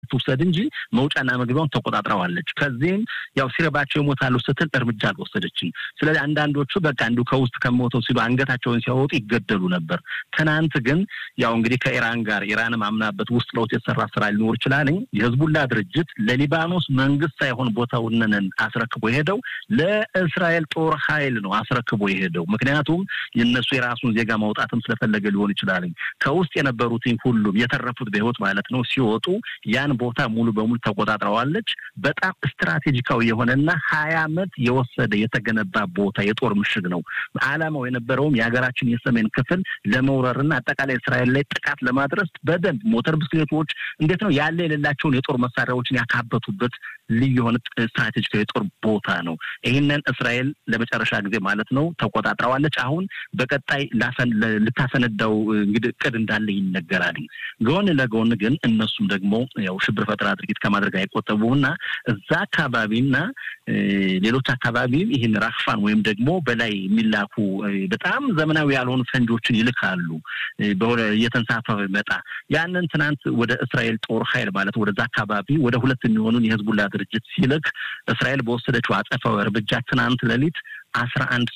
ትውሰድ እንጂ መውጫና መግቢያውን ተቆጣጥረዋለች ከዚህም ያው ሲረባቸው ይሞታሉ ስትል እርምጃ አልወሰደችም ስለዚህ አንዳንዶቹ በቃ እንዱ ከውስጥ ከሞተው ሲሉ አንገታቸውን ሲያወጡ ይገደሉ ነበር ትናንት ግን ያው እንግዲህ ከኢራን ጋር ኢራን ማምናበት ውስጥ ለውጥ የተሰራ ስራ ሊኖር ይችላል የህዝቡላ ድርጅት ለሊባኖስ መንግስት ሳይሆን ቦታውን አስረክቦ ሄደው ለእስራኤል ጦር ኃይል ነው አስረክቦ ይሄደው ምክንያቱም የነሱ የራሱን ዜጋ ማውጣትም ስለፈለገ ሊሆን ይችላል ከውስጥ የነበሩትን ሁሉም የተረፉት በህይወት ማለት ነው ሲወጡ ያን ቦታ ሙሉ በሙሉ ተቆጣጥረዋለች በጣም ስትራቴጂካዊ የሆነና 20 አመት የወሰደ የተገነባ ቦታ የጦር ምሽግ ነው ዓላማው የነበረው የሀገራችን የሰሜን ክፍል ለመውረርና አጠቃላይ እስራኤል ላይ ጥቃት ለማድረስ በደንብ ሞተር ብስክሌቶች እንዴት ነው ያለ የሌላቸውን የጦር መሳሪያዎችን ያካበቱበት ልዩ የሆነ ስትራቴጂካዊ የጦር ቦታ ነው ይሄንን እስራኤል ለመጨረሻ ጊዜ ማለት ነው ተቆጣጥረዋለች አሁን በቀጣይ ልታሰነዳው እንግዲህ ቅድ እንዳለ ይነገራል ጎን ለጎን ግን እነሱም ደግሞ ያው ሽብር ፈጠራ ድርጊት ከማድረግ አይቆጠቡና እዛ አካባቢና ሌሎች አካባቢ ይሄን ራክፋን ወይም ደግሞ በላይ የሚላኩ በጣም ዘመናዊ ያልሆኑ ፈንጆችን ይልካሉ የተንሳፈፈ መጣ ያንን ትናንት ወደ እስራኤል ጦር ኃይል ማለት ወደዛ አካባቢ ወደ ሁለት የሚሆኑ የህዝቡላ ድርጅት ሲልክ እስራኤል በወሰደችው አጸፋው እርምጃ ትናንት ሌሊት 11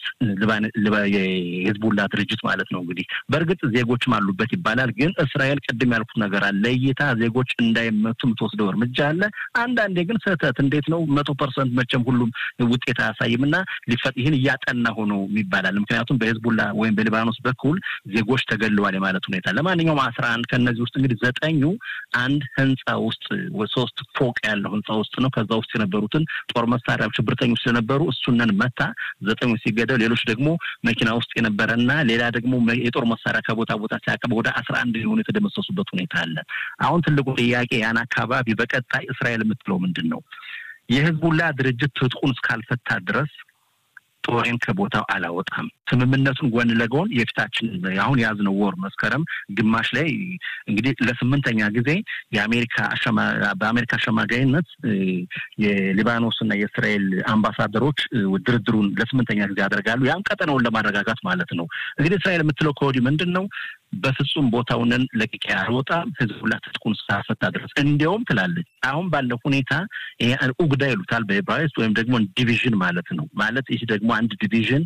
የህዝቡላ ድርጅት ማለት ነው እንግዲህ በርግጥ ዜጎችም አሉበት ይባላል ግን እስራኤል ቀድም ያልኩት ነገር አለ ለይታ ዜጎች እንዳይመቱ ተወስደው እርምጃ አለ አንዳንዴ ግን ሰተት እንዴት ነው 100% መቼም ሁሉም ውጤት አያሳይምና ሊፈጥ ይሄን ያጠና ሆኖ ይባላል ምክንያቱም በህዝቡላ ወይም በሊባኖስ በኩል ዜጎች ተገለዋል ማለት ሁኔታ ለማንኛውም 11 ከነዚህ ውስጥ እንግዲህ 9 አንድ ህንጻ ውስጥ 3 ፎቅ ያለው ህንጻ ውስጥ ነው ከዛ ውስጥ የነበሩትን ጦር መሳሪያ ሽብርተኞች ስለነበሩ እሱነን መታ 9 ሲገደል ሌሎች ደግሞ መኪና ውስጥ የነበረና ሌላ ደግሞ የጦር መሳሪያ ከቦታ ቦታ ሲያቀብ ወደ 11 የሆኑ የተደመሰሱበት ሁኔታ አለ አሁን ትልቁ ጥያቄ ያን አካባቢ በቀጣይ እስራኤል የምትለው ምንድነው የህዝቡላ ድርጅት ትጥቁን እስካልፈታ ድረስ ጦሬን ከቦታው አላወጣም ስምምነቱን ጎን ለጎን የፍታችን አሁን ያዝነው ወር መስከረም ግማሽ ላይ እንግዲህ ለ8ኛ ጊዜ በአሜሪካ አሸማጋይነት የሊባኖስና የእስራኤል አምባሳደሮች ድርድሩን ለ8ኛ ጊዜ ያደርጋሉ ያን ቀጠናውን ለማረጋጋት ማለት ነው እንግዲህ እስራኤል የምትለው ኮዲ ምንድነው በፍጹም ቦታውን ለቅቄ አልወጣም ህዝቡላ ትጥቁን ሳፈታ ድረስ እንዲያውም ትላለች አሁን ባለው ሁኔታ ኡግዳ ይሉታል በዕብራይስጥ ወይም ደግሞ ዲቪዥን ማለት ነው ማለት ይሄ ደግሞ አንድ ዲቪዥን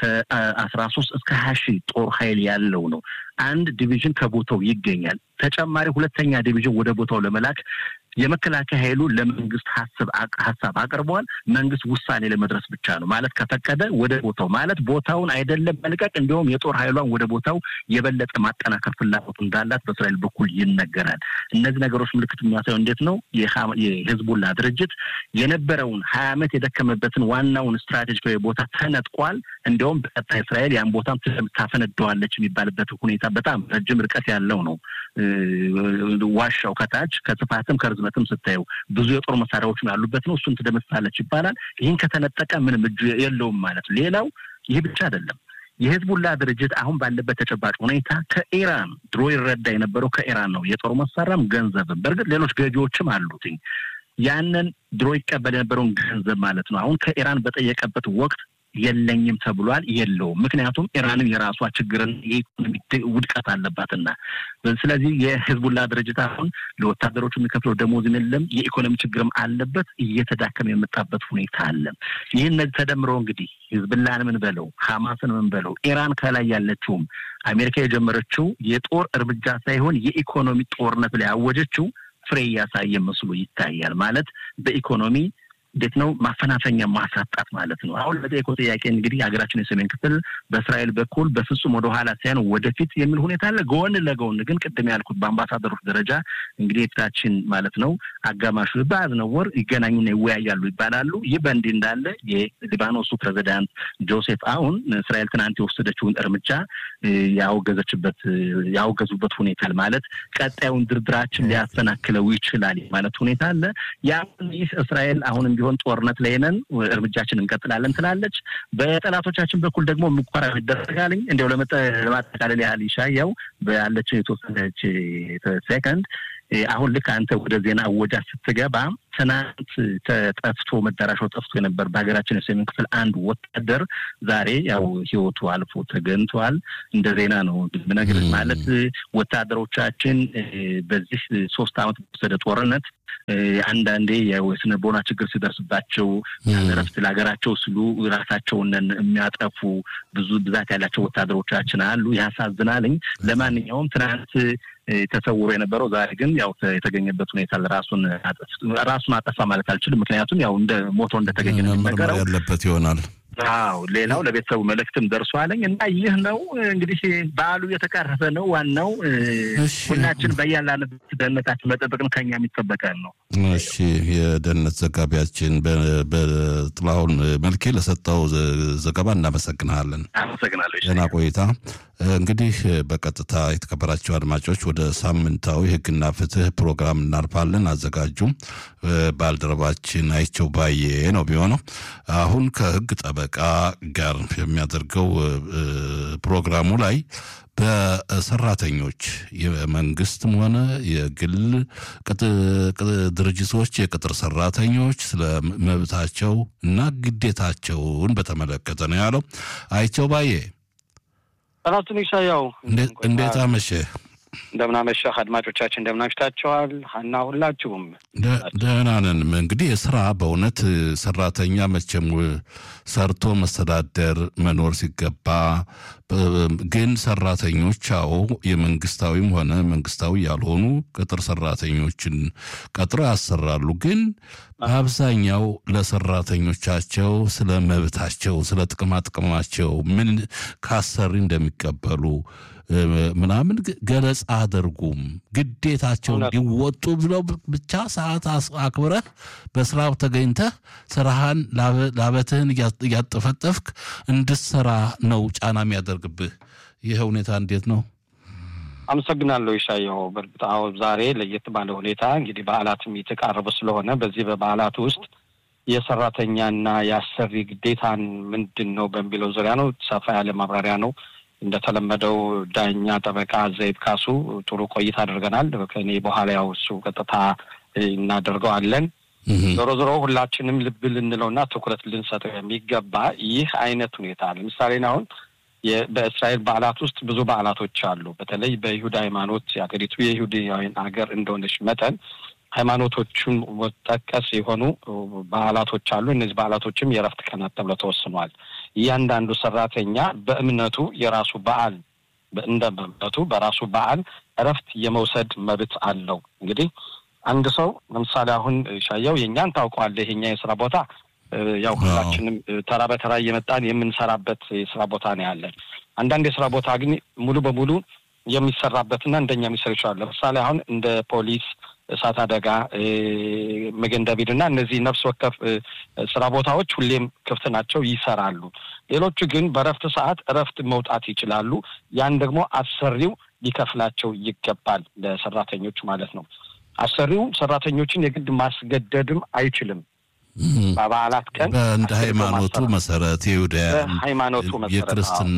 ከ13 እስከ 20 ጦር ኃይል ያለው ነው አንድ ዲቪዥን ከቦታው ይገኛል ተጨማሪ ሁለተኛ ዲቪዥን ወደ ቦታው ለመላክ የመከላከያ ኃይሉ ለመንግስት ሐሳብ አቀርቧል መንግስት ውሳኔ ለመድረስ ብቻ ነው ማለት ከፈቀደ ወደ ቦታው ማለት ቦታውን አይደለም መልቀቅ እንዲሁም የጦር ኃይሏን ወደ ቦታው የበለጠ ማጠናከር ፍላጎት እንዳላት በእስራኤል በኩል ይነገራል እነዚህ ነገሮች ምልክት የሚያሳዩ እንዴት ነው የህዝቡላ ድርጅት የነበረውን 20 አመት የደከመበትን ዋናውን ስትራቴጂካዊ ቦታ ተነጥቋል እንዲሁም በቀጣይ እስራኤል ያን ቦታም ታፈነደዋለች የሚባልበት ሁኔታ በጣም ረጅም ርቀት ያለው ነው ዋሻው ከታች ከጽፋትም ከርዝመትም ስታዩ ብዙ የጦር መሳሪያዎች ያሉበት ነው እሱን ተደመሳለች ይባላል ይሄን ከተነጠቀ ምንም እጅ የለውም ማለት ሌላው ይሄ ብቻ አይደለም የህዝቡላ ድርጅት አሁን ባለበት ተጨባጭ ሁኔታ ከኢራን ድሮ ይረዳ የነበረው ከኢራን ነው የጦር መሳሪያም ገንዘብም በርግጥ ሌሎች ገቢዎችም አሉት ያንን ድሮ ይቀበል የነበረውን ገንዘብ ማለት ነው አሁን ከኢራን በጠየቀበት ወቅት የለኝም ተብሏል የለውም ምክንያቱም ኢራንም የራሷ ችግርን የኢኮኖሚ ውድቀት አለባትና ስለዚህ የህዝቡላ ድርጅት አሁን ለወታደሮቹ የሚከፍለው ደሞዝ የለም የኢኮኖሚ ችግርም አለበት እየተዳከመ የመጣበት ሁኔታ አለ ይሄን ተደምሮ እንግዲህ ህዝብላን ምን በለው ሐማስን ምን በለው ኢራን ከላይ ያለችው አሜሪካ የጀመረችው የጦር እርምጃ ሳይሆን የኢኮኖሚ ጦርነት ላይ ያወጀችው ፍሬ ያሳየ መስሎ ይታያል ማለት በኢኮኖሚ እንዴት ነው ማፈናፈኛ ማሳጣት ማለት ነው አሁን ለጤኮ ጥያቄ እንግዲህ ሀገራችን የሰሜን ክፍል በእስራኤል በኩል በፍጹም ወደ ኋላ ሳይሆን ወደፊት የሚል ሁኔታ አለ ጎን ለጎን ግን ቅድም ያልኩት በአምባሳደሮች ደረጃ እንግዲህ የፍታችን ማለት ነው አጋማሹ ባዝነው ወር ይገናኙና ይወያያሉ ይባላሉ ይህ በእንዲህ እንዳለ የሊባኖሱ ፕሬዝዳንት ጆሴፍ አውን እስራኤል ትናንት የወሰደችውን እርምጃ ያወገዙበት ሁኔታ ማለት ቀጣዩን ድርድራችን ሊያሰናክለው ይችላል ማለት ሁኔታ አለ ይህ እስራኤል አሁን ቢሆን ጦርነት ላይ ነን እርምጃችን እንቀጥላለን ትላለች በጠላቶቻችን በኩል ደግሞ ሙከራ ይደረጋልኝ እንደው ለማጠቃለል ያህል ይሻያው ባለችው የተወሰነች ሰከንድ አሁን ልክ አንተ ወደ ዜና ወጃ ስትገባ ትናንት ተጠፍቶ መዳራሻው ጠፍቶ የነበር በሀገራችን የሰሜን ክፍል አንድ ወታደር ዛሬ ያው ህይወቱ አልፎ ተገኝቷል እንደ ዜና ነው ምነግርህ ማለት ወታደሮቻችን በዚህ 3 አመት በሰደ ጦርነት አንዳንዴ የወስነ ቦና ችግር ሲደርስባቸው ያረፍት ለሀገራቸው ሲሉ ራሳቸውን የሚያጠፉ ብዙ ብዛት ያላቸው ወታደሮቻችን አሉ ያሳዝናልኝ ለማንኛውም ትናንት ተሰውሮ የነበረው ዛሬ ግን ያው የተገኘበት ሁኔታ ራሱን አጠፋ ማለት አልችልም ምክንያቱም ያው እንደ ሞቶ እንደተገኘ ነው የሚነገረው ያለበት ይሆናል አዎ ሌላው ለቤተሰቡ መልእክትም ደርሷልኝ እና ይህ ነው እንግዲህ በዓሉ የተቃረበ ነው ዋናው ሁላችን በያላንበት ደህንነታችን መጠበቅን ከኛ የሚጠበቀን ነው እሺ የደህንነት ዘጋቢያችን በጥላሁን መልኬ ለሰጠው ዘገባ እናመሰግናለን አመሰግናለሁ እና ቆይታ እንግዲህ በቀጥታ የተከበራችሁ አድማጮች ወደ ሳምንታዊ ህግና ፍትህ ፕሮግራም እናልፋለን አዘጋጁ ባልደረባችን አይቸው ባዬ ነው ቢሆነው አሁን ከህግ ጠበቃ ጋር የሚያደርገው ፕሮግራሙ ላይ በሰራተኞች የመንግስትም ሆነ የግል ድርጅቶች የቅጥር ሰራተኞች ስለ መብታቸው እና ግዴታቸውን በተመለከተ ነው ያለው አይቸው ባዬ ራሱን ይሻያው እንዴት አመሸ እንደምን አመሻህ አድማጮቻችን እንደምን አምሽታችኋል ሀና ሁላችሁም ደህና ነን እንግዲህ የሥራ በእውነት ሰራተኛ መቼም ሰርቶ መስተዳደር መኖር ሲገባ ግን ሰራተኞች አዎ የመንግስታዊም ሆነ መንግስታዊ ያልሆኑ ቅጥር ሰራተኞችን ቀጥረው ያሰራሉ ግን አብዛኛው ለሰራተኞቻቸው ስለ መብታቸው ስለ ጥቅማቸው ምን ካሰሪ እንደሚቀበሉ ምናምን ገለጻ አድርጉም ግዴታቸው ሊወጡ ብለው ብቻ ሰዓት አክብረህ በስራው ተገኝተህ ስራህን ላበትህን ያጠፈጠፍክ እንድትሰራ ነው ጫና የሚያደርግብህ ይሄ ሁኔታ እንዴት ነው አመሰግናለሁ ይሻየው በርግጣው ዛሬ ለየት ባለ ሁኔታ እንግዲህ በዓላትም የተቃረበ ስለሆነ በዚህ በበዓላት ውስጥ የሰራተኛና የአሰሪ ግዴታን ምንድነው በሚለው ዙሪያ ነው ሰፋ ያለ ማብራሪያ ነው እንደተለመደው ዳኛ ጠበቃ ዘይብ ካሱ ጥሩ ቆይታ አድርገናል ከኔ በኋላ ያው እሱ ቀጥታ እናደርገዋለን ዞሮ ሁላችንም ልብ ልንለውና ትኩረት ልንሰጠው የሚገባ ይህ አይነት ሁኔታ ለምሳሌ ነው በእስራኤል በዓላት ውስጥ ብዙ በዓላቶች አሉ በተለይ በይሁዳ ሃይማኖት ያገሪቱ የይሁዳውያን ሀገር እንደሆነች መጠን ሃይማኖቶቹን ወጣቀስ የሆኑ በዓላቶች አሉ እነዚህ በዓላቶችም የረፍት ቀናት ተብለው ተወስኗል እያንዳንዱ ሰራተኛ በእምነቱ የራሱ በዓል እንደመብቱ በራሱ በዓል ረፍት የመውሰድ መብት አለው እንግዲህ አንድ ሰው ለምሳሌ አሁን ሻያው የኛን ታውቋለህ የኛ የሥራ ቦታ ያው ሁላችንም ተራ በተራ እየመጣን የምንሰራበት የሥራ ቦታ ነው ያለን አንዳንድ የሥራ ቦታ ግን ሙሉ በሙሉ የሚሰራበትና እንደኛ የሚሰሩ ይችላል ለምሳሌ አሁን እንደ ፖሊስ እሳት አደጋ መገንደቢድና እነዚህ ነፍስ ወከፍ ስራ ቦታዎች ሁሌም ክፍት ናቸው ይሰራሉ ሌሎቹ ግን በረፍት ሰዓት ረፍት መውጣት ይችላሉ ያን ደግሞ አሰሪው ሊከፍላቸው ይገባል ለሰራተኞች ማለት ነው አሰሪው ሰራተኞችን የግድ ማስገደድም አይችልም በበዓላት ቀን እንደ ሃይማኖቱ መሰረት ሃይማኖቱ መሰረት የክርስትና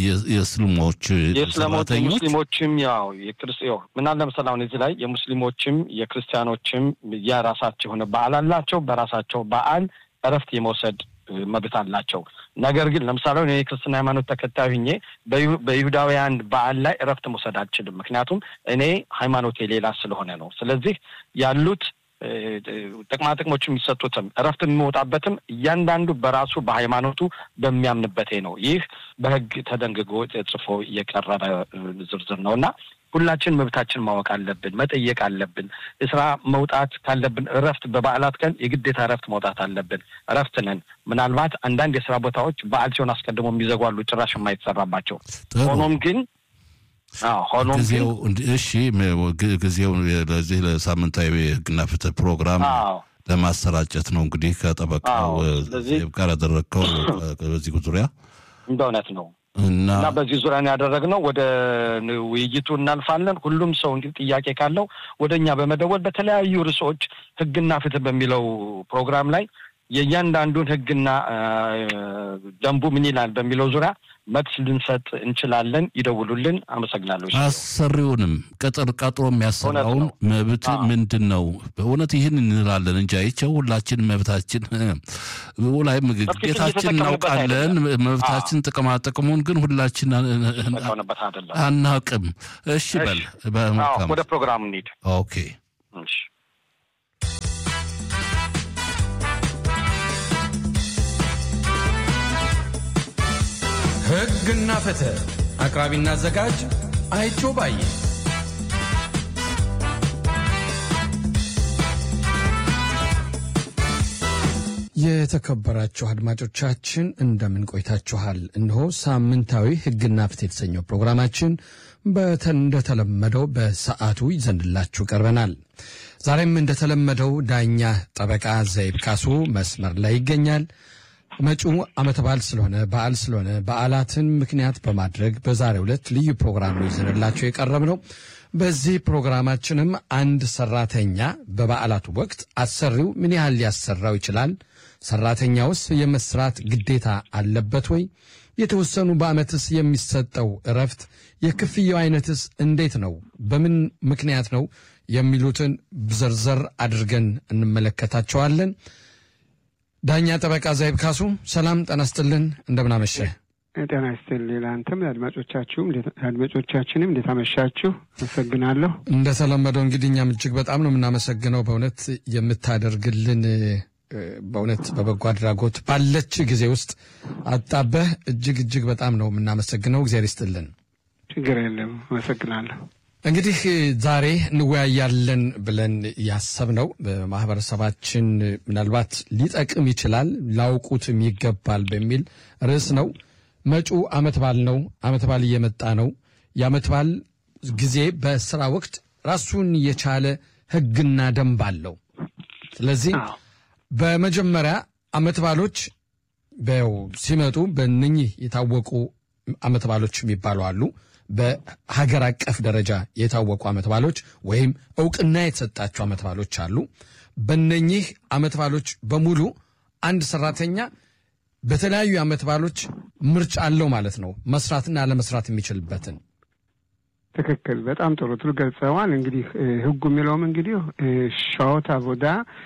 የሙስሊሞችም ያው የክርስቲያኖ ምን አለ መሰላው እዚህ ላይ የሙስሊሞችም የክርስቲያኖችም ያራሳቸው ሆነ በዓል አላቸው በራሳቸው በዓል ረፍት የመውሰድ መብት አላቸው ነገር ግን ለምሳሌ እኔ የክርስትና ሃይማኖት ተከታይ ሆኜ በይሁዳውያን በዓል ላይ ረፍት መውሰድ አልችልም ምክንያቱም እኔ ሃይማኖቴ ሌላ ስለሆነ ነው ስለዚህ ያሉት ጥቅሞች የሚሰጡትም ረፍት የሚወጣበትም እያንዳንዱ በራሱ በሃይማኖቱ በሚያምንበት ነው ይህ በህግ ተደንግጎ ጽፎ የቀረበ ዝርዝር ነውና ሁላችን መብታችን ማወቅ አለብን መጠየቅ አለብን እስራ መውጣት ካለብን ረፍት በበዓላት ቀን የግዴታ ረፍት መውጣት አለብን ረፍት ነን ምናልባት አንዳንድ የሥራ ቦታዎች በዓል ሲሆን አስቀድሞ የሚዘጓሉ ጭራሽ የማይተሰራባቸው ሆኖም ግን ጊዜው እሺ ጊዜው ለዚህ ለሳምንታዊ ህግና ፍትህ ፕሮግራም ለማሰራጨት ነው እንግዲህ ከጠበቃው ጋር ያደረከው በዚህ ዙሪያ እንደውነት ነው እና በዚህ ዙሪያ ያደረግነው ወደ ውይይቱ እናልፋለን ሁሉም ሰው እንግዲህ ጥያቄ ካለው ወደኛ በመደወል በተለያዩ ርዕሶች ህግና ፍትህ በሚለው ፕሮግራም ላይ የእያንዳንዱን ህግና ደንቡ ምን ይላል በሚለው ዙሪያ መልስ ልንሰጥ እንችላለን ይደውሉልን አመሰግናለሁ አሰሪውንም ቀጥሮ የሚያሰራውን መብት ምንድነው በእውነት ይህን እንላለን እንጂ አይቸው ሁላችን መብታችን ወላይ ግዴታችን እናውቃለን መብታችን ጥቅሙን ግን ሁላችን አናውቅም እሺ በል ወደ ፕሮግራም እንሂድ ኦኬ እሺ ሕግና ፍትህ አቅራቢና አዘጋጅ አይቸው ባዬ የተከበራችሁ አድማጮቻችን እንደምን ቆይታችኋል እነሆ ሳምንታዊ ሕግና ፍትህ የተሰኘው ፕሮግራማችን እንደተለመደው በሰዓቱ ይዘንላችሁ ቀርበናል ዛሬም እንደተለመደው ዳኛ ጠበቃ ዘይብ ካሱ መስመር ላይ ይገኛል መጪው ዓመት በዓል ስለሆነ በዓላትን ምክንያት በማድረግ በዛሬው ዕለት ልዩ ፕሮግራም ይዘንላችሁ የቀረብነው በዚህ ፕሮግራማችንም አንድ ሰራተኛ በበዓላቱ ወቅት አሰሪው ምን ያህል ሊያሰራው ይችላል ሰራተኛውስ የመስራት ግዴታ አለበት ወይ የተወሰኑ በአመትስ የሚሰጠው እረፍት የክፍያው አይነትስ እንዴት ነው በምን ምክንያት ነው የሚሉትን ዝርዝር አድርገን እንመለከታቸዋለን ዳኛ ጠበቃ ዘይብ ካሱ ሰላም ጤና ይስጥልን እንደምን አመሸህ ጤና ይስጥልኝ አንተም አድማጮቻችንም እንዴት አመሻችሁ አመሰግናለሁ እንደተለመደው እንግዲህ እኛም እጅግ በጣም ነው የምናመሰግነው በእውነት የምታደርግልን በእውነት በበጎ አድራጎት ባለች ጊዜ ውስጥ አጣበህ እጅግ በጣም ነው የምናመሰግነው እግዚአብሔር ይስጥልን ችግር የለም አመሰግናለሁ እንግዲህ ዛሬ እንወያያለን ብለን ያሰብነው በማህበረሰባችን ምናልባት ሊጠቅም ይችላል ላውቁትም ይገባል በሚል ርዕስ ነው መጪው ዓመት በዓል ነው ዓመት በዓል እየመጣ ነው የዓመት በዓል ጊዜ በስራ ወቅት ራሱን የቻለ ህግና ደንብ አለው ስለዚህ በመጀመሪያ ዓመት በዓሎች ሲመጡ በእነኚህ የታወቁ ዓመት በዓሎች የሚባሉ አሉ በሀገር አቀፍ ደረጃ የታወቁ ዓመት በዓሎች ወይም ዕውቅና የተሰጣቸው ዓመት በዓሎች አሉ በእነኚህ ዓመት በዓሎች በሙሉ አንድ ሰራተኛ በተለያዩ ዓመት በዓሎች ምርጫ አለው ማለት ነው መስራትና ለመስራት የሚችልበትን ትክክል በጣም ጥሩ ገልጸዋል እንግዲህ ህጉ የሚለውም እንግዲህ ሻውት አቦዳ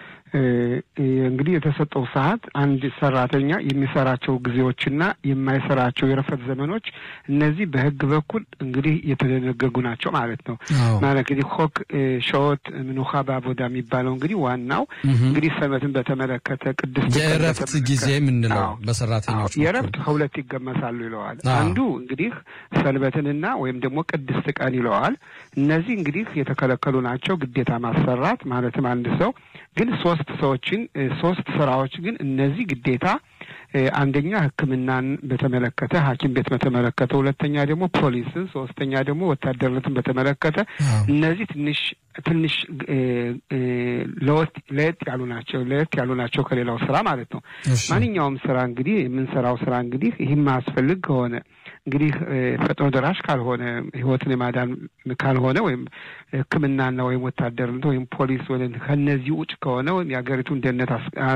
እንግዲህ የተሰጠው ሰዓት አንድ ሰራተኛ የሚሰራቸው ጊዜዎችና የማይሰራቸው የረፈት ዘመኖች እነዚህ በህግ በኩል እንግዲህ የተደነገጉ ናቸው ማለት ነው ማለት እንግዲህ ሆክ ሾት ምንኻ ባቦዳ የሚባለው እንግዲህ ዋናው እንግዲህ ሰንበትን በተመለከተ ቅድስት የረፍት ጊዜ ምንለው በሰራተኞች የረፍት ሁለት ይገመሳሉ ይለዋል አንዱ እንግዲህ ሰንበትንና ወይም ደግሞ ቅድስት ቀን ይለዋል እነዚህ እንግዲህ የተከለከሉ ናቸው ግዴታ ማሰራት ማለትም አንድ ሰው ግን ሶስት ስራዎች ግን እነዚህ ግዴታ አንደኛ ህክምናን በተመለከተ ሐኪም ቤት በተመለከተ ሁለተኛ ደግሞ ፖሊስን ሶስተኛ ደግሞ ወታደርነትን በተመለከተ እነዚህ ትንሽ ለየት ያሉ ናቸው ከሌላው ስራ ማለት ነው ማንኛውም ስራ እንግዲህ የምንሰራው ስራ እንግዲህ ይህም ማስፈልግ ከሆነ እንግዲህ ፈጥኖ ደራሽ ካልሆነ ህይወትን የማዳን ካልሆነ ወይም ህክምናና ወይም ወታደርነት ወይም ፖሊስ ወይም ከነዚህ ውጭ ከሆነ ወይም የሀገሪቱን ደህንነት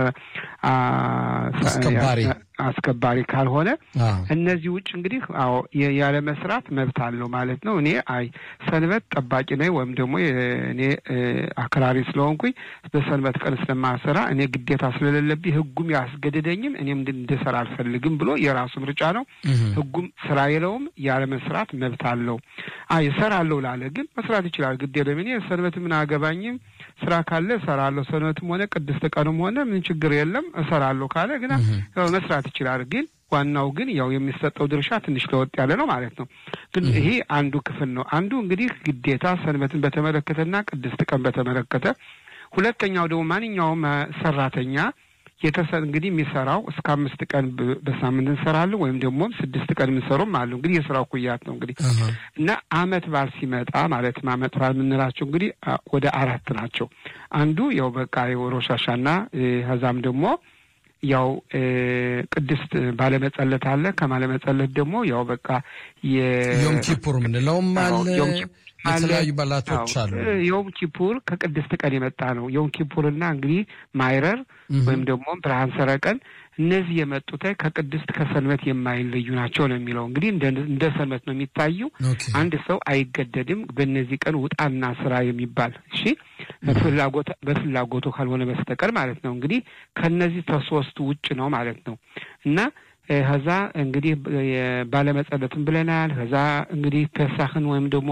አስከባሪ ካልሆነ እነዚህ ውጭ እንግዲህ ያለ መስራት መብት አለው ማለት ነው እኔ ሰንበት ጠባቂ ነኝ ወይም ደግሞ እኔ አክራሪ ስለሆንኩኝ በሰንበት ቀን ስለማሰራ እኔ ግዴታ ስለሌለብኝ ህጉም ያስገድደኝም እኔም እንድሰራ አልፈልግም ብሎ የራሱ ምርጫ ነው ህጉም ስራ የለውም ያለ መስራት መብት አለው ይሰራለው ላለ ግን መስራት ይችላል ግዴለም እኔ ሰንበት ምን አገባኝም ስራ ካለ ሰራለው ሰንበትም ሆነ ቅድስት ቀንም ሆነ ምን ችግር የለም እሰራለው ካለ ግን መስራት ይችላል ግን ዋናው ግን ያው የሚሰጠው ድርሻ ትንሽ ለወጥ ያለ ነው ማለት ነው ግን ይሄ አንዱ ክፍል ነው አንዱ እንግዲህ ግዴታ ሰንበትን በተመለከተና ቅድስት ቀን በተመለከተ ሁለተኛው ደግሞ ማንኛውም ሰራተኛ እንግዲህ የሚሰራው እስከ 5 ቀን በሳምንት እንሰራለን ወይም ደግሞ 6 ቀን እንሰራም አሉ እንግዲህ የስራው ኩያት ነው እንግዲህ እና አመት በዓል ሲመጣ ማለት አመት በዓል ምንላቸው እንግዲህ ወደ 4 ናቸው አንዱ ያው በቃ የሮሻሻና ሀዛም ደግሞ ያው ቅድስት ባለመጸለት አለ ከማለመጸለት ደግሞ ያው በቃ ዮም ኪፑር ምንለውም አለ የተለያዩ በዓላቶች አሉ። ዮም ኪፑር ከቅድስት ቀን የመጣ ነው። ዮም ኪፑርና እንግዲህ ማይረር ወይም ደግሞ ብርሃን ሰረቀን እነዚህ የመጡት ከቅድስት ከሰንበት የማይለዩ ናቸው ነው የሚለው። እንግዲህ እንደ ሰንበት ነው የሚታዩ። አንድ ሰው አይገደድም በእነዚህ ቀን ውጣና ስራ የሚባል እሺ፣ በፍላጎቱ ካልሆነ በስተቀር ማለት ነው። እንግዲህ ከነዚህ ተሶስት ውጭ ነው ማለት ነው። እና ከዛ እንግዲህ ባለመጸለትም ብለናል። ከዛ እንግዲህ ፐሳህን ወይም ደግሞ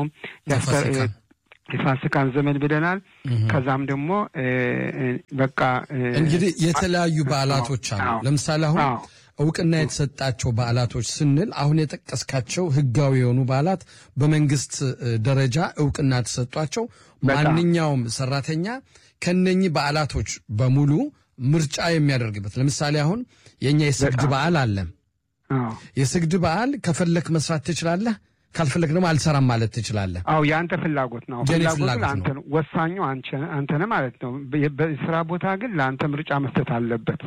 የፋሲካን ዘመን ብለናል። ከዛም ደግሞ በቃ እንግዲህ የተለያዩ በዓላቶች አሉ። ለምሳሌ አሁን እውቅና የተሰጣቸው በዓላቶች ስንል አሁን የጠቀስካቸው ህጋዊ የሆኑ በዓላት በመንግስት ደረጃ እውቅና ተሰጧቸው ማንኛውም ሰራተኛ ከነኚህ በዓላቶች በሙሉ ምርጫ የሚያደርግበት። ለምሳሌ አሁን የኛ የስግድ በዓል አለ። የስግድ በዓል ከፈለክ መስራት ትችላለህ፣ ካልፈለክ ደግሞ አልሰራም ማለት ትችላለህ። ያንተ ፍላጎት ነው። ፍላጎት አንተ ነው፣ ወሳኙ አንተ ነህ ማለት ነው። በስራ ቦታ ግን ለአንተ ምርጫ መስጠት አለበት።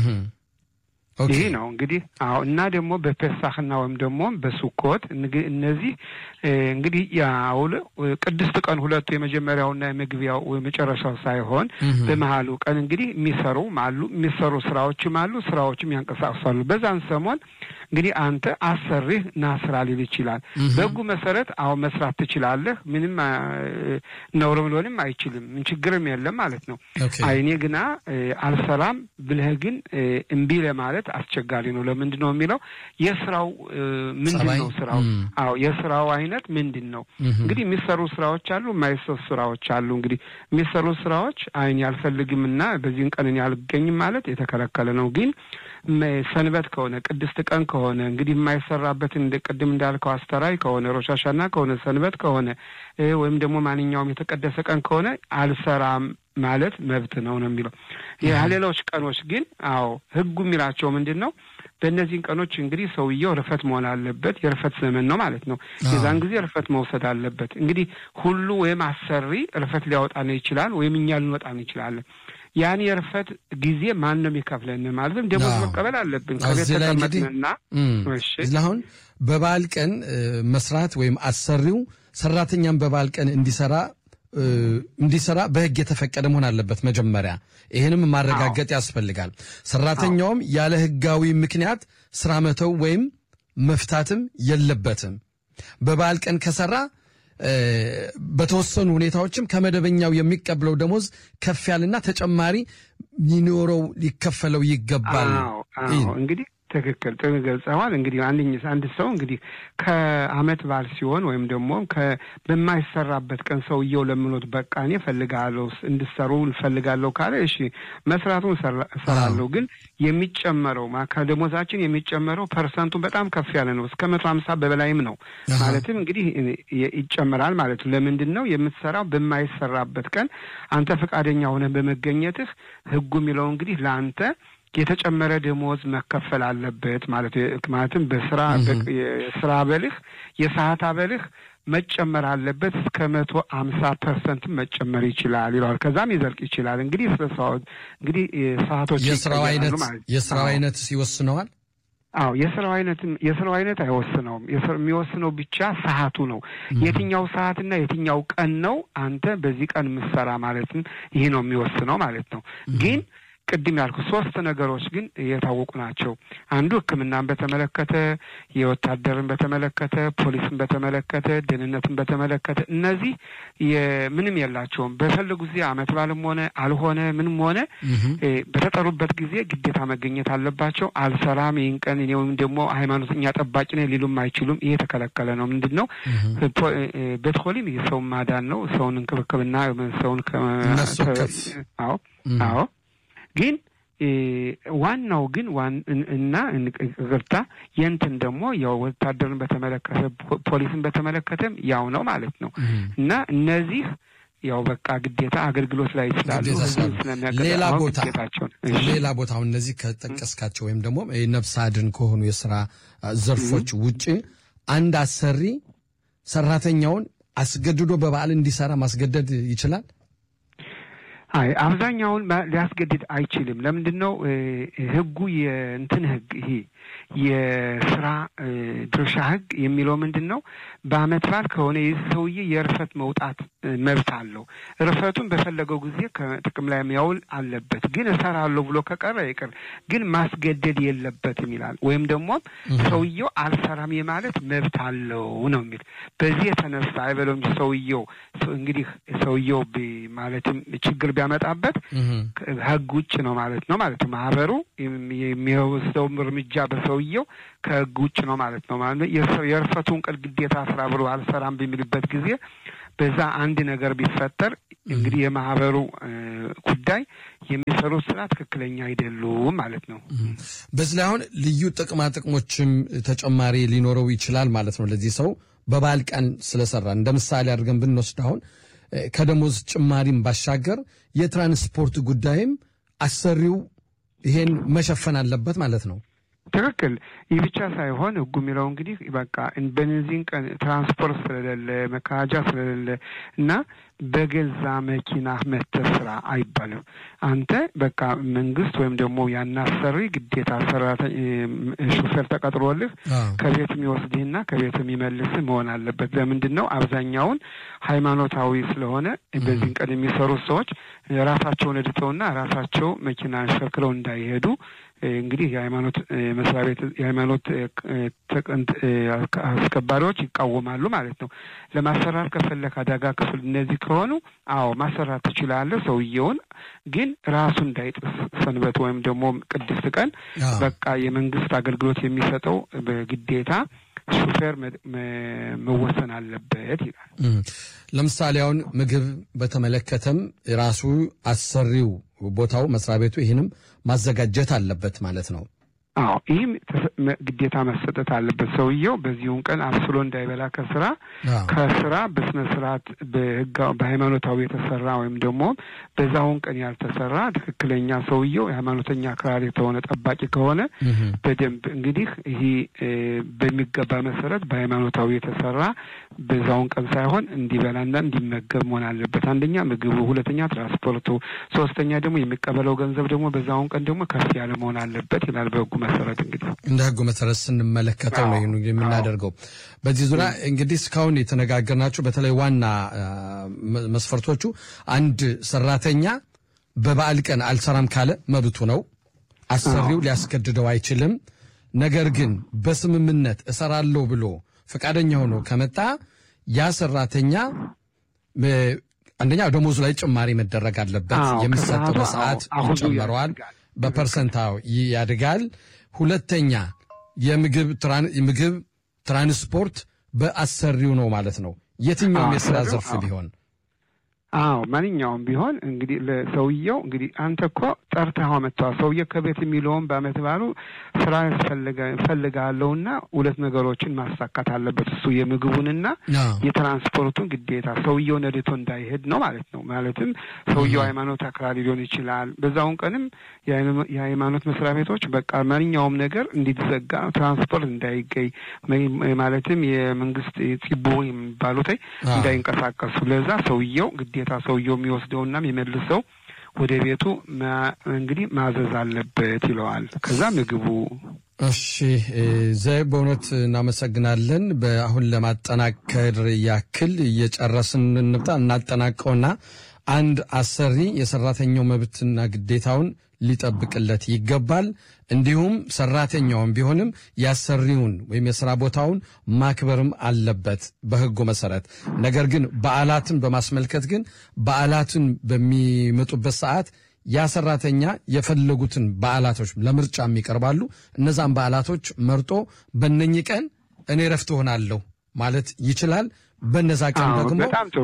ይሄ ነው እንግዲህ። እና ደግሞ በፐሳህና ወይም ደግሞ በሱኮት እነዚህ እንግዲህ ያውል ቅድስት ቀን ሁለቱ የመጀመሪያውና የመግቢያው የመጨረሻው ሳይሆን በመሃሉ ቀን እንግዲህ የሚሰሩ ስራዎችም አሉ፣ ስራዎችም ያንቀሳቅሳሉ። በዛን ሰሞን እንግዲህ አንተ አሰሪህ ናስራ ሊል ይችላል። በጉ መሰረት መስራት ትችላለህ። ምንም ነውርም ሊሆንም አይችልም፣ ምን ችግርም የለም ማለት ነው። አይኔ ግና አልሰራም ብለህ ግን እምቢ ለማለት አስቸጋሪ ነው። ለምንድን ነው የሚለው የስራው ምንድነው ስራው? የስራው አይነት ምንድነው? እንግዲህ የሚሰሩ ስራዎች አሉ፣ የማይሰሩ ስራዎች አሉ። እንግዲህ የሚሰሩ ስራዎች አይኔ አልፈልግምና በዚህን ቀን ያልገኝም ማለት የተከለከለ ነው። ግን ሰንበት ከሆነ ቅድስት ቀን ከሆነ እንግዲህ የማይሰራበት እንደ ቅድም እንዳልከው አስተራይ ከሆነ ሮሻሻና ከሆነ ሰንበት ከሆነ ወይም ደግሞ ማንኛውም የተቀደሰ ቀን ከሆነ አልሰራም ማለት መብት ነው የሚለው። የሌሎች ቀኖች ግን ህጉ የሚላቸው ምንድነው? በእነዚህ ቀኖች እንግዲህ ሰውየው ረፈት መሆን አለበት። የረፈት ዘመን ነው ማለት ነው። የዛን ጊዜ ረፈት መውሰድ አለበት። እንግዲህ ሁሉ ወይም አሰሪ ረፈት ሊያወጣ ነው ይችላል፣ ወይም እኛ ልንወጣ ነው ይችላል። ያን የረፈት ጊዜ ማን ነው የሚከፍለን? ማለትም ደሞዝ መቀበል አለብን ከቤት ተቀመጥንና። እሺ አሁን በበዓል ቀን መስራት ወይም አሰሪው ሰራተኛን በበዓል ቀን እንዲሰራ በህግ የተፈቀደ መሆን አለበት መጀመሪያ። ይሄንም ማረጋገጥ ያስፈልጋል። ሰራተኛውም ያለ ህጋዊ ምክንያት ስራ መተው ወይም መፍታትም የለበትም። በበዓል ቀን ከሰራ በተወሰኑ ሁኔታዎችም ከመደበኛው የሚቀበለው ደሞዝ ከፍ ያለና ተጨማሪ ሊከፈለው ይገባል። እንግዲህ ትክክል ገልጸዋል። እንግዲህ አንድ ሰው እንግዲህ ከአመት በዓል ሲሆን ወይም ደግሞ በማይሰራበት ቀን ሰውየው ለምኖት በቃ እኔ ፈልጋለሁ እንድሰሩ ፈልጋለሁ ካለ እሺ መስራቱን ሰራለሁ። ግን የሚጨመረው ከደሞዛችን የሚጨመረው ፐርሰንቱ በጣም ከፍ ያለ ነው። እስከ 150 በበላይም ነው። ማለትም እንግዲህ ይጨመራል ማለት ነው። ለምንድነው የምትሰራው? በማይሰራበት ቀን አንተ ፈቃደኛ ሆነህ በመገኘትህ ህጉ የሚለው እንግዲህ ለአንተ የተጨመረ ደሞዝ መከፈል አለበት ማለትም የስራ አበልህ የሰዓት አበልህ መጨመር አለበት። እስከ 150% መጨመር ይችላል ይላል። ከዛም ይዘልቅ ይችላል። እንግዲህ እንግዲህ ሰዓቶች የስራው አይነት ይወስነዋል። የስራው አይነት አይወስነውም። የሚወስነው ብቻ ሰዓቱ ነው። የትኛው ሰዓትና የትኛው ቀን ነው አንተ በዚህ ቀን ምሰራ ማለትም ይሄ ነው የሚወስነው ማለት ነው። ግን ቅድም ያልኩ ሶስት ነገሮች ግን የታወቁ ናቸው። አንዱ ሕክምናን በተመለከተ፣ የወታደርን በተመለከተ፣ ፖሊስን በተመለከተ፣ ደህንነትን በተመለከተ እነዚህ ምንም የላቸውም። በፈለጉ ጊዜ አመት በዓልም ሆነ አልሆነ ምንም ሆነ በተጠሩበት ጊዜ ግዴታ መገኘት አለባቸው። አልሰራም ይህን ቀን እኔ ወይም ደግሞ ሃይማኖተኛ ጠባቂ ነኝ ሊሉም አይችሉም። ይሄ የተከለከለ ነው። ምንድነው ቤትኮሊም የሰውን ማዳን ነው፣ ሰውን እንክብካቤና ሰውን ግን ዋናው ግን እና እንቅርታ የንትን ደግሞ ያው ወታደርን በተመለከተ ፖሊስን በተመለከተም ያው ነው ማለት ነው። እና እነዚህ ያው በቃ ግዴታ አገልግሎት ላይ ይችላሉ። ሌላ ቦታ እነዚህ ከጠቀስካቸው ወይም ደግሞ ነፍስ አድን ከሆኑ የሥራ ዘርፎች ውጪ አንድ አሰሪ ሰራተኛውን አስገድዶ በበዓል እንዲሰራ ማስገደድ ይችላል? አይ አብዛኛውን ሊያስገድድ አይችልም ለምንድነው ህጉ የእንትን ህግ ይሄ የሥራ ድርሻ ህግ የሚለው ምንድነው በአመት ባል ከሆነ የሰውዬ የርፈት መውጣት መብት አለው ርፈቱን በፈለገው ጊዜ ከጥቅም ላይ የሚያውል አለበት ግን እሰራለሁ ብሎ ከቀረ ይቀር ግን ማስገደድ የለበትም ይላል ወይም ደግሞ ሰውየው አልሰራም የማለት መብት አለው ነው የሚል በዚህ የተነሳ አይበለም ሰውየው እንግዲህ ሰውየው ማለትም ችግር ቢያመጣበት ህግ ውጭ ነው ማለት ነው ማህበሩ የሚወስደው እርምጃ በሰውየው ከህግ ውጭ ነው ማለት ነው የርፈቱን ቀል ግዴታ ስራ ብሎ አልሰራም በሚልበት ጊዜ በዛ አንድ ነገር ቢፈጠር እንግዲህ የማህበሩ ጉዳይ የሚሰሩት ስራ ትክክለኛ አይደሉም ማለት ነው በዚህ ላይ አሁን ልዩ ጥቅሞችም ተጨማሪ ሊኖረው ይችላል ማለት ነው ለዚህ ሰው በባል ቀን ስለሰራ እንደምሳሌ አድርገን ብንወስድ አሁን ከደሞዝ ጭማሪም ባሻገር የትራንስፖርት ጉዳይም አሰሪው ይሄን መሸፈን አለበት ማለት ነው ትክክል ይብቻ ሳይሆን ህጉ የሚለው እንግዲህ በቃ በእነዚህ ቀን ትራንስፖርት ስለሌለ መካጃ ስለሌለ እና በገዛ መኪና መተስራ አይባልም አንተ በቃ መንግስት ወይም ደግሞ ያናሰሪ ግዴታ ሰራተኛ ሹፌር ተቀጥሮልህ ከቤት የሚወስድህና ከቤት የሚመልስ መሆን አለበት ለምንድነው አብዛኛውን ሃይማኖታዊ ስለሆነ በዚህ ቀን የሚሰሩ ሰዎች ራሳቸውን እድተውና ራሳቸው መኪና ሸክለው እንዳይሄዱ እንግዲህ የሃይማኖት መስሪያ ቤት የሃይማኖት አስከባሪዎች ይቃወማሉ ማለት ነው ለማሰራት ከፈለክ አደጋ ክፍል እነዚህ ከሆኑ አዎ ማሰራት ይችላል ሰውየውን ግን ራሱ እንዳይጥስ ሰንበት ወይም ደግሞ ቅድስት ቀን በቃ የመንግስት አገልግሎት የሚሰጠው በግዴታ ሹፌር መወሰን አለበት ይላል ለምሳሌ አሁን ምግብ በተመለከተም ራሱ አሰሪው ቦታው መስሪያ ቤቱ ይሄንም ማዘጋጀት አለበት ማለት ነው አዎ ይሄም ግዴታ መሰጠት አለበት ሰውየው በዚሁን ቀን አስሎ እንዳይበላ ከስራ በስነ ስርዓት በሃይማኖታዊ የተሰራ ወይም ደግሞ በዛውን ቀን ያልተሰራ ትክክለኛ ሰውየው የሃይማኖተኛ አክራሪ ተሆነ ጠባቂ ከሆነ በደንብ እንግዲህ ይሄ በሚገባ መሰረት በሃይማኖታዊ የተሰራ በዛውን ቀን ሳይሆን እንዲበላና እንዲመገብ መሆን አለበት አንደኛ ምግቡ ሁለተኛ ትራንስፖርቱ ሶስተኛ ደግሞ የሚቀበለው ገንዘብ ደግሞ በዛውን ቀን ደግሞ ከፍ ያለ መሆን አለበት ይላል በህጉ መሰረት እንግዲህ እንደ ህጉ መሰረት ስንመለከተው ነው የምናደርገው በዚህ ዙሪያ እንግዲህ እስካሁን የተነጋገርናቸው በተለይ ዋና መስፈርቶቹ አንድ ሰራተኛ በበዓል ቀን አልሰራም ካለ መብቱ ነው አሰሪው ሊያስገድደው አይችልም ነገር ግን በስምምነት እሰራለሁ ብሎ ፈቃደኛ ሆኖ ከመጣ ያ ሰራተኛ አንደኛ ደሞዙ ላይ ጭማሪ መደረግ አለበት የሚሰጠው በሰዓት ይጨመራል በፐርሰንታው ያድጋል ሁለተኛ የምግብ ትራንስፖርት በአሰሪው ነው ማለት ነው የትኛውም የሥራ ዘርፍ ቢሆን ማንኛውም ቢሆን እንግዲህ ለሰውየው እንግዲህ አንተ እኮ ጠርተህ መጣው ሰውየው ከቤት የሚለውን በአመት ባሉ ስራ ፈልጋለውና ሁለት ነገሮችን ማሳካት አለበት እሱ የምግቡንና የትራንስፖርቱን ግዴታ ሰውየው ነድቶ እንዳይሄድ ነው ማለት ነው ማለትም ሰውየው ሃይማኖት አክራሪ ሊሆን ይችላል በዛውን ቀንም የሃይማኖት መስሪያ ቤቶች በቃ ማንኛውም ነገር እንዲዘጋ ትራንስፖርት እንዳይገኝ ማለትም የመንግስት ጽቦ የሚባሉት እንዳይንቀሳቀሱ ለዛ ሰውየው ግዴታ ሰውየው የሚወስደውና የሚመልሰው ወደ ቤቱ እንግዲህ ማዘዝ አለበት ይለዋል ከዛ ምግቡ እሺ ዘይ በእውነት እናመሰግናለን በአሁን ለማጠናከር ያክል እየጨረስን እናጠናቀውና አንድ አሰሪ የሰራተኛው መብትና ግዴታውን ሊጠብቅለት ይገባል እንዲሁም ሰራተኛውም ቢሆንም ያሰሪውን ወይም የሥራ ቦታውን ማክበርም አለበት በህጉ መሰረት ነገር ግን በዓላትን በማስመልከት ግን በዓላትን በሚመጡበት ሰዓት ያ ሰራተኛ የፈለጉትን በዓላቶች ለምርጫ የሚቀርባሉ እነዛን በዓላቶች መርጦ በእነኚህ ቀን እኔ ረፍት ሆናለሁ ማለት ይችላል በእነዛ ቀን ደግሞ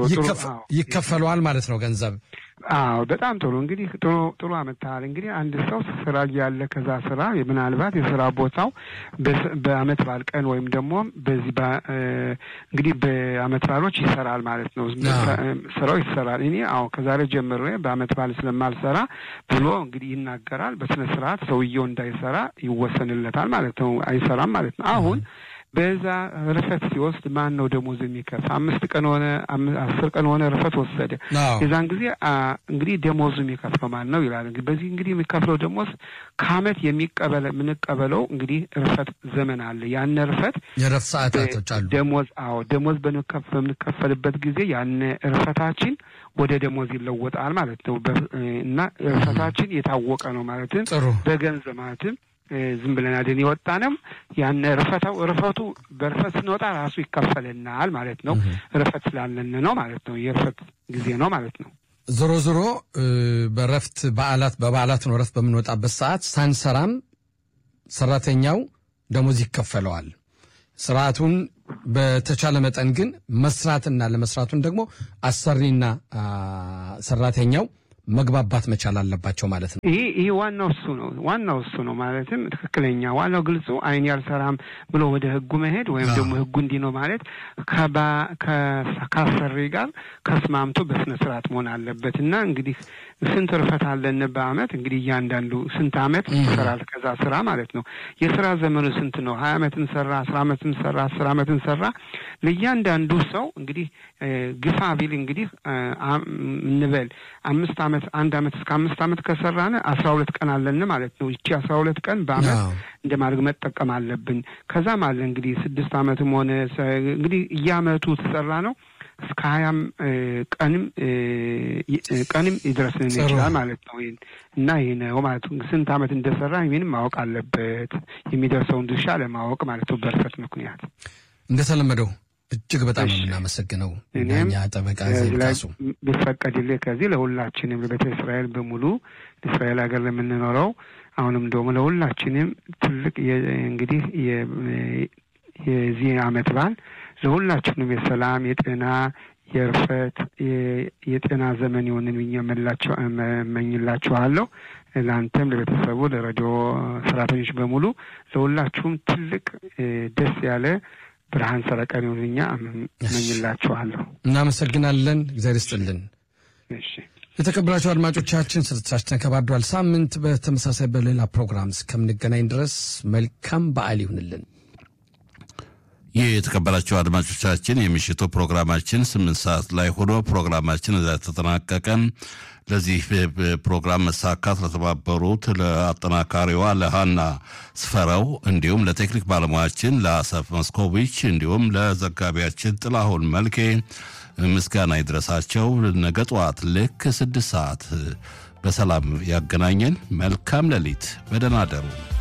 ይከፈለዋል ማለት ነው ገንዘብ በጣም ጥሩ እንግዲህ ጥሩ አመጣል እንግዲህ አንድ ሰው ስራ ያለ ከዛ ስራ ምናልባት የሥራ ቦታው በአመት ባል ቀን ወይም ደግሞ በዚህ እንግዲህ በአመት ባሎች ይሰራል ማለት ነው ስራው ይሰራል እኔ ከዛሬ ጀምሮ በአመት ባል ስለማልሰራ ብሎ እንግዲህ ይናገራል በስነ ስርዓት ሰውየው እንዳይሰራ ይወሰንለታል ማለት ነው አይሰራም ማለት ነው አሁን በዛ ረፈት ሲወስድ ማን ነው ደሞዝ የሚከፍ? 5 ቀን ሆነ 10 ቀን ሆነ ረፈት ወሰደ። የዛን ጊዜ እንግዲህ ደሞዝ የሚከፍለው ማን ነው ይላል። በዚህ እንግዲህ የሚከፍለው ደሞዝ ከዓመት የምንቀበለው እንግዲህ ረፈት ዘመን አለ። ያን ረፈት የረፍት ሰዓታቶች አሉ። ደሞዝ በምንከፈልበት ጊዜ ያን ረፈታችን ወደ ደሞዝ ይለወጣል ማለት ነው። እና ረፈታችን የታወቀ ነው ማለት በገንዘብ ማለት ዝም ብለን አይደል ይወጣንም። ያን ረፈቱ በረፈት ስንወጣ ራሱ ይከፈልናል ማለት ነው። ረፈት ስላለን ነው ማለት ነው። የረፈት ጊዜ ነው ማለት ነው። ዞሮ በረፍት በበዓላት ነው ረፍት በምንወጣበት ሰዓት ሳንሰራም ሰራተኛው ደሞዝ ይከፈለዋል። ስርዓቱን በተቻለ መጠን ግን መስራትና ለመስራቱን ደግሞ አሰሪና ሰራተኛው መግባባት መቻል አለባቸው ማለት ነው። ይሄ ዋናው እሱ ነው ማለትም ትክክለኛ ዋናው ግልጹ አይን ያልሰራም ብሎ ወደ ህጉ መሄድ ወይም ደግሞ ህጉ እንዲህ ነው ማለት ከአሰሪ ጋር ከስማምቶ በስነ ስርዓት መሆን አለበትና እንግዲህ ስንት ረፈት አለን በአመት እንግዲህ እያንዳንዱ ስንት አመት ይሰራል ከዛ ስራ ማለት ነው። የስራ ዘመኑ ስንት ነው? 20 አመትን ሰራ፣ 10 አመትን ሰራ፣ 10 አመትን ሰራ። ለእያንዳንዱ ሰው እንግዲህ ግፋ ቢል እንግዲህ እንበል 5 አመት 1 አመት እስከ 5 አመት ከሰራነ 12 ቀን አለን ማለት ነው። እቺ 12 ቀን በአመት እንደማድረግ መጠቀም አለብን። ከዛም አለ እንግዲህ 6 አመትም ሆነ እንግዲህ እያመቱ ተሰራ ነው እስከ 20 ቀንም ይድረስልን ይችላል ማለት ነው። እና ይሄ ነው ማለት ነው። ስንት አመት እንደሰራ ምንም ማወቅ አለበት የሚደርሰውን ድርሻ ለማወቅ ማለት ነው። በርፈት ምክንያት እንደተለመደው እጅግ በጣም እናመሰግነው እኛ ጠበቃ ዘይካሱ ቢፈቀድልህ ከዚህ ለሁላችንም ለቤተ እስራኤል በሙሉ እስራኤል ሀገር ለምንኖረው አሁንም ደግሞ ለሁላችንም ትልቅ እንግዲህ የዚህ አመት በዓል ለሁላችንም የሰላም የጤና የርፈት የጤና ዘመን ይሁንን እመኝላችኋለሁ። ለአንተም ለቤተሰቡ ለሬዲዮ ሰራተኞች በሙሉ ለሁላችሁም ትልቅ ደስ ያለ ብርሃን ሰረቀን ይሁንኛ እመኝላችኋለሁ። እናመሰግናለን። እግዚአብሔር ይስጥልን። እሺ የተከበራችሁ አድማጮቻችን ስርጭታችን ተከባዷል። ሳምንት በተመሳሳይ በሌላ ፕሮግራም እስከምንገናኝ ድረስ መልካም በዓል ይሁንልን። የተከበራችሁ አድማጮቻችን የምሽቱ ፕሮግራማችን 8 ሰዓት ላይ ሆኖ ፕሮግራማችን እዛ ተጠናቀቀ። ለዚህ ፕሮግራም መሳካት ለተባበሩት ለአጠናካሪዋ ለሃና ስፈራው እንዲሁም ለቴክኒክ ባለሙያችን ለአሰፍ መስኮቪች እንዲሁም ለዘጋቢያችን ጥላሁን መልኬ ምስጋና ይድረሳቸው። ነገ ጠዋት ልክ 6 ሰዓት በሰላም ያገናኘን። መልካም ሌሊት፣ በደህና አደሩ።